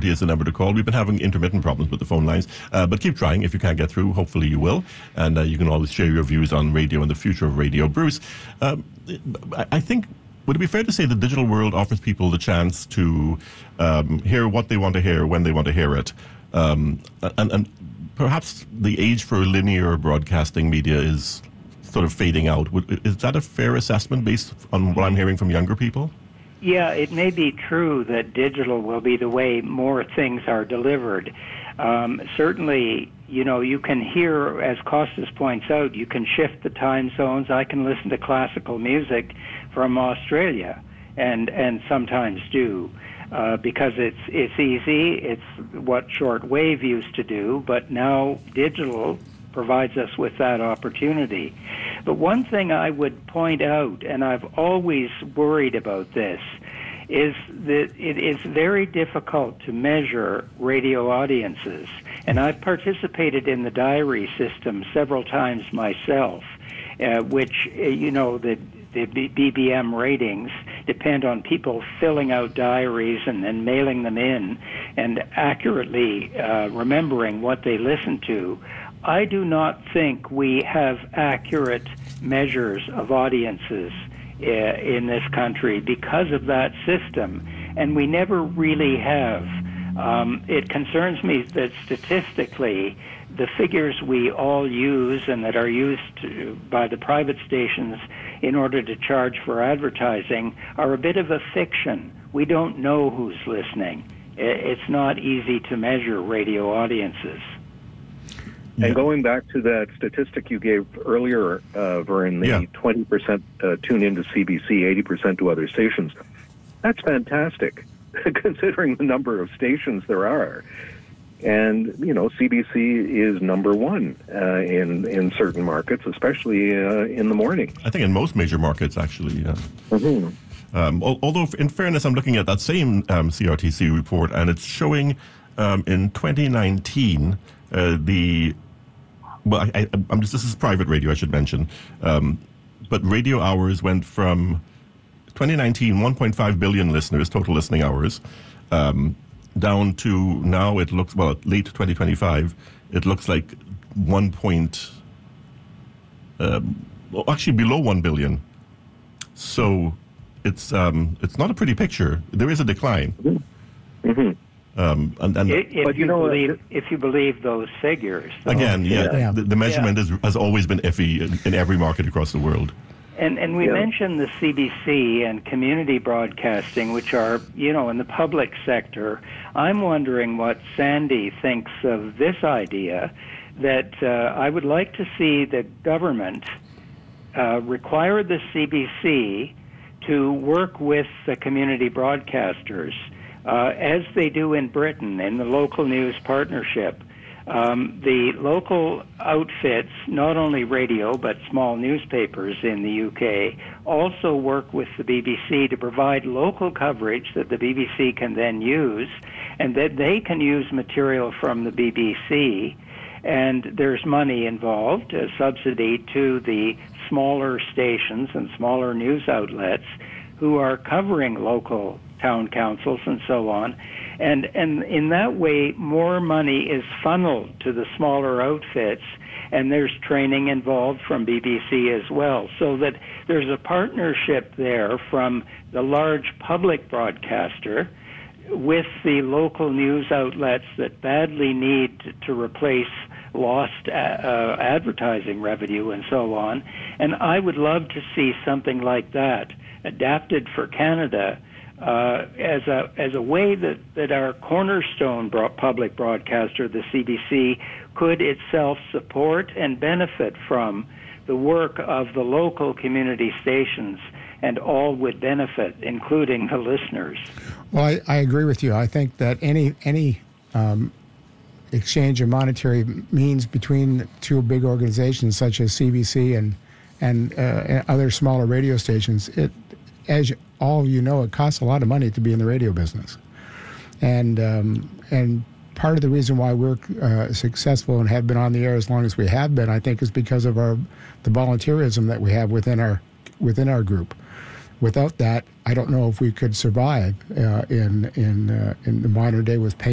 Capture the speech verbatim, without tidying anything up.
forty is the number to call. We've been having intermittent problems with the phone lines, uh, but keep trying. If you can't get through, hopefully you will. And uh, you can always share your views on radio and the future of radio. Bruce, um, I think, would it be fair to say the digital world offers people the chance to um, hear what they want to hear when they want to hear it? Um, and, and perhaps the age for linear broadcasting media is sort of fading out. Is that a fair assessment based on what I'm hearing from younger people? Yeah, it may be true that digital will be the way more things are delivered. Um, certainly, you know, you can hear, as Costas points out, you can shift the time zones. I can listen to classical music from Australia, and and sometimes do, uh, because it's it's easy. It's what shortwave used to do, but now digital provides us with that opportunity. But one thing I would point out, and I've always worried about this, is that it is very difficult to measure radio audiences. And I've participated in the diary system several times myself, uh, which, uh, you know, the, the B B M ratings depend on people filling out diaries and then mailing them in and accurately uh, remembering what they listen to. I do not think we have accurate measures of audiences uh, in this country because of that system, and we never really have. Um, it concerns me that statistically, the figures we all use and that are used to, by the private stations in order to charge for advertising are a bit of a fiction. We don't know who's listening. It's not easy to measure radio audiences. And yeah. Going back to that statistic you gave earlier, uh, Vern, the yeah. twenty percent uh, tune into C B C, eighty percent to other stations, that's fantastic, considering the number of stations there are. And, you know, C B C is number one uh, in, in certain markets, especially uh, in the morning. I think in most major markets, actually, yeah. Mm-hmm. Um, although, in fairness, I'm looking at that same um, C R T C report, and it's showing um, in twenty nineteen, uh, the... Well, I, I, I'm just, this is private radio, I should mention. Um, but radio hours went from twenty nineteen, one point five billion listeners, total listening hours, um, down to now it looks, well, late twenty twenty-five, it looks like one point, um, well, actually below one billion. So it's um, it's not a pretty picture. There is a decline. Mm-hmm. Mm-hmm. Um, and, and if, if, but you you know, believe, if you believe those figures. Though. Again, yeah, yeah. The, the measurement yeah. is, has always been iffy in, in every market across the world. And and we yeah. mentioned the C B C and community broadcasting, which are, you know, in the public sector. I'm wondering what Sandy thinks of this idea that uh, I would like to see the government uh, require the C B C to work with the community broadcasters, uh, as they do in Britain in the local news partnership. Um, the local outfits, not only radio but small newspapers in the U K, also work with the B B C to provide local coverage that the B B C can then use, and that they can use material from the B B C. And there's money involved, a subsidy to the smaller stations and smaller news outlets who are covering local town councils and so on. And and in that way, more money is funneled to the smaller outfits, and there's training involved from B B C as well, so that there's a partnership there from the large public broadcaster with the local news outlets that badly need to replace lost uh, uh, advertising revenue and so on. And I would love to see something like that adapted for Canada, Uh, as a as a way that, that our cornerstone bro- public broadcaster, the C B C, could itself support and benefit from the work of the local community stations, and all would benefit, including the listeners. Well, I, I agree with you. I think that any any um, exchange of monetary means between two big organizations such as C B C and and, uh, and other smaller radio stations, it as you, all you know, it costs a lot of money to be in the radio business, and um, and part of the reason why we're uh, successful and have been on the air as long as we have been, I think, is because of our the volunteerism that we have within our within our group. Without that, I don't know if we could survive uh, in in uh, in the modern day with pay.